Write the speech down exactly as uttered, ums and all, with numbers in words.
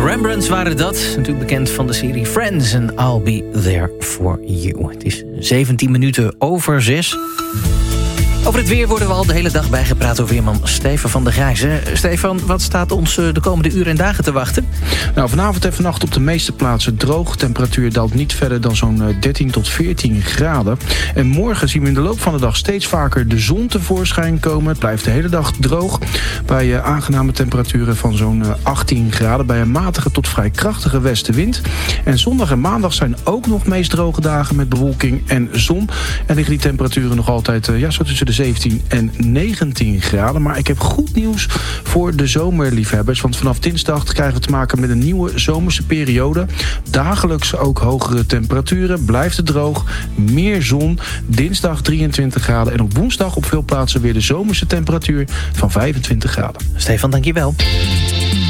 Rembrandts waren dat. Natuurlijk bekend van de serie Friends en I'll Be There For You. Het is zeventien minuten over zes. Over het weer worden we al de hele dag bijgepraat door weerman Stefan van der Grijzen. Stefan, wat staat ons de komende uren en dagen te wachten? Nou, vanavond en vannacht op de meeste plaatsen droog. Temperatuur daalt niet verder dan zo'n dertien tot veertien graden. En morgen zien we in de loop van de dag steeds vaker de zon tevoorschijn komen. Het blijft de hele dag droog. Bij uh, aangename temperaturen van zo'n uh, achttien graden. Bij een matige tot vrij krachtige westenwind. En zondag en maandag zijn ook nog meest droge dagen met bewolking en zon. En liggen die temperaturen nog altijd uh, ja, zo tussen de zeventien en negentien graden. Maar ik heb goed nieuws voor de zomerliefhebbers. Want vanaf dinsdag krijgen we te maken met een nieuwe zomerse periode. Dagelijks ook hogere temperaturen. Blijft het droog. Meer zon. Dinsdag drieëntwintig graden. En op woensdag op veel plaatsen weer de zomerse temperatuur van vijfentwintig graden. Stefan, dankjewel.